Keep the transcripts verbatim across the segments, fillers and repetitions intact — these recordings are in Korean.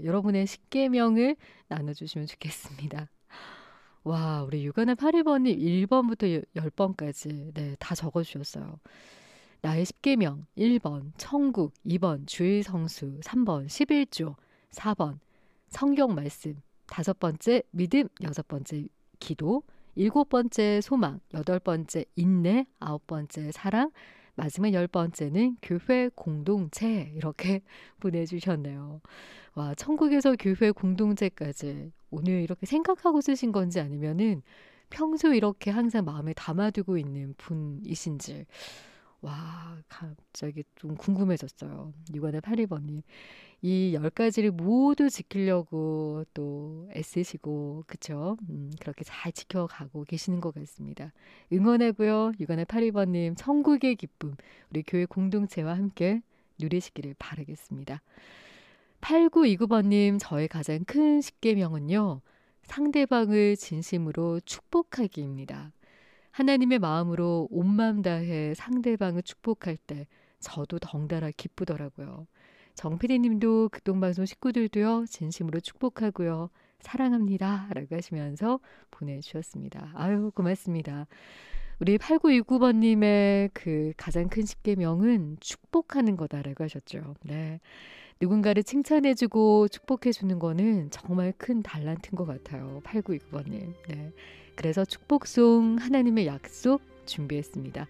여러분의 십계명을 나눠주시면 좋겠습니다. 와, 우리 육안의 팔 번님 일 번부터 십 번까지 네, 다 적어주셨어요. 나의 십계명 일 번 천국, 이 번 주의 성수, 삼 번 십일조, 사 번 성경 말씀, 다섯 번째 믿음, 여섯 번째 기도, 일곱 번째 소망, 여덟 번째 인내, 아홉 번째 사랑, 마지막 열 번째는 교회 공동체 이렇게 보내주셨네요. 와, 천국에서 교회 공동체까지 오늘 이렇게 생각하고 쓰신 건지 아니면은 평소 이렇게 항상 마음에 담아두고 있는 분이신지 와, 갑자기 좀 궁금해졌어요. 육안의 팔 번님. 이 열 가지를 모두 지키려고 또 애쓰시고, 그쵸? 음, 그렇게 잘 지켜가고 계시는 것 같습니다. 응원하고요. 육안의 팔 번님, 천국의 기쁨, 우리 교회 공동체와 함께 누리시기를 바라겠습니다. 팔구이구 번님, 저의 가장 큰 십계명은요, 상대방을 진심으로 축복하기입니다. 하나님의 마음으로 온 마음 다해 상대방을 축복할 때 저도 덩달아 기쁘더라고요. 정피디님도 극동방송 식구들도요. 진심으로 축복하고요. 사랑합니다. 라고 하시면서 보내주셨습니다. 아유 고맙습니다. 우리 팔구이구 번님의 그 가장 큰 십계명은 축복하는 거다라고 하셨죠. 네. 누군가를 칭찬해주고 축복해주는 거는 정말 큰 달란트인 것 같아요. 팔구이구 번님. 네. 그래서 축복송 하나님의 약속 준비했습니다.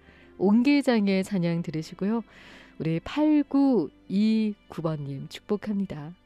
온기장의 찬양 들으시고요. 우리 팔구이구 번님 축복합니다.